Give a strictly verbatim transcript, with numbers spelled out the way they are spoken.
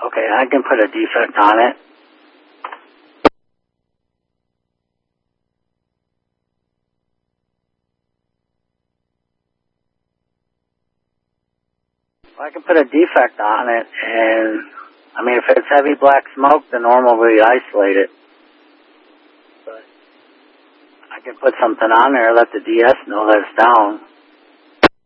Okay, I can put a defect on it. I can put a defect on it, and, I mean, if it's heavy black smoke, then normally we isolate it. But I can put something on there, let the D S know that it's down.